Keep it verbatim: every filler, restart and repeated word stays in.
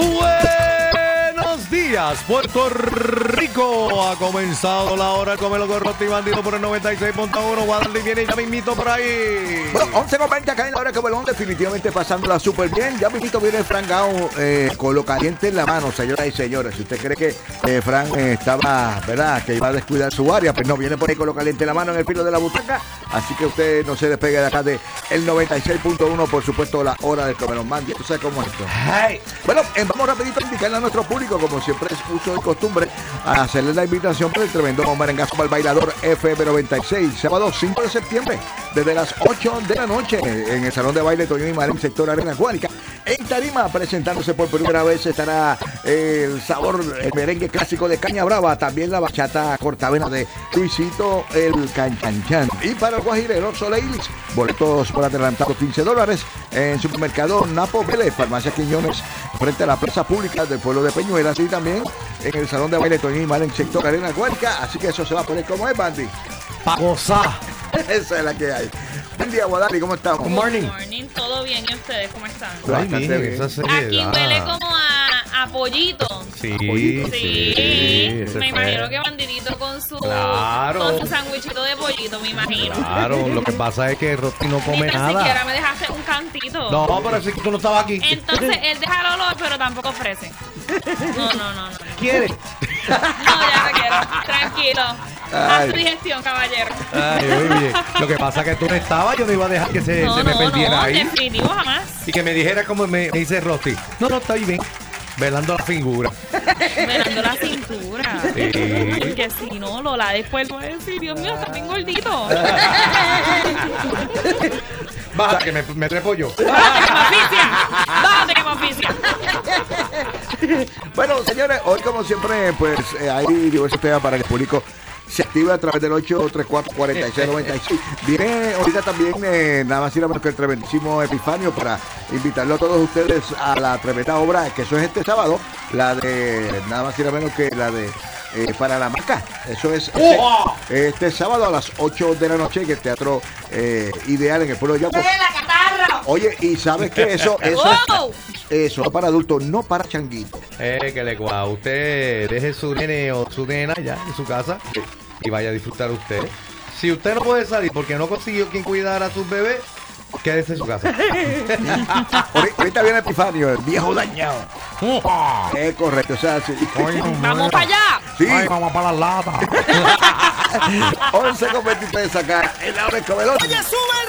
Buenos días, Puerto Rico. Ha comenzado la hora de comerlo con Rotti Bandido por el noventa y seis punto uno. Guadalupe viene ya mismito por ahí. Bueno, once con veinte acá en la hora de comerlo, definitivamente pasándola súper bien. Ya mismito viene Fran Gao eh, con lo caliente en la mano, señoras y señores. Si usted cree que eh, Fran eh, estaba, ¿verdad?, que iba a descuidar su área, pues no, viene por ahí con lo caliente en la mano en el filo de la butaca. Así que usted no se despegue de acá de el noventa y seis punto uno, por supuesto, la hora del comerlo. Mandy, ¿tú sabes cómo es esto? Hey. Bueno, eh, vamos rapidito a indicarle a nuestro público, como siempre es uso y costumbre, a hacerle la invitación para el tremendo merengazo para el bailador F M noventa y seis, sábado cinco de septiembre, desde las ocho de la noche, en el Salón de Baile Toño y Marín, sector Arena Guánica. En tarima, presentándose por primera vez, estará el sabor, el merengue clásico de Caña Brava, también la bachata cortavena de Luisito el Canchanchan. Y para el guajirero Soleilis, boletos por adelantado quince dólares en supermercado Napo Vélez, farmacia Quiñones, frente a la plaza pública del pueblo de Peñuelas, y también en el Salón de Baile Toño y Marín, sector Arena Guánica. Así que eso se va a poner como es, Bandy. Pa' gozar. Esa es la que hay. Buen día, Guadalí, ¿cómo estamos? Good morning. Good morning, todo bien, ¿y ustedes cómo están? Ay, mire, bien. esa seriedad. Aquí huele como a, a pollito. Sí, pollito. Sí, sí, ese me fue. imagino que Bandidito con su Claro. con su sandwichito de pollito, me imagino. Claro, lo que pasa es que Rotti no Ni come tan nada. siquiera me dejaste un cantito. No, pero es que tú no estabas aquí. Entonces, él deja el olor, pero tampoco ofrece. No, no, no, no. ¿Quieres? No, ya no quiero. Tranquilo. Haz tu Ay. digestión, caballero. Ay, oye, lo que pasa es que tú no estabas, yo no iba a dejar que se, No, se me no, perdiera no, ahí. definitivo jamás. Y que me dijera como me, me dice Rotti. No, no, está bien. Velando la figura. Velando la cintura. Sí. Porque si no, Lola después va a decir, Dios mío, está bien gordito. Baja, que me, me trepo yo. Bájate que me oficia. Bájate que me oficia. Bueno, señores, hoy como siempre, pues eh, hay diversos temas para que el público se active a través del ocho tres cuatro, cuatro seis nueve seis. Viene ahorita también, eh, nada más y nada menos que el tremendísimo Epifanio, para invitarlo a todos ustedes a la tremenda obra, que eso es este sábado, la de, nada más y nada menos que la de eh, Para la Maca. Eso es este, ¡Oh! este sábado a las ocho de la noche en el Teatro eh, Ideal en el pueblo de Yapo. Oye, y sabes que eso, eso ¡Wow! es eso para adultos, no para changuitos. Eh, que le guau. Usted deje su nene o su nena ya en su casa y vaya a disfrutar usted. Si usted no puede salir porque no consiguió quien cuidara a sus bebés, quédese en su casa. Ahorita- Ahorita viene Epifanio, el viejo dañado. Es correcto, o sea, sí. ¡Vamos para allá! Sí, Ay, vamos para las latas. once con veintitrés acá en la hora del comedor. Oye, sube el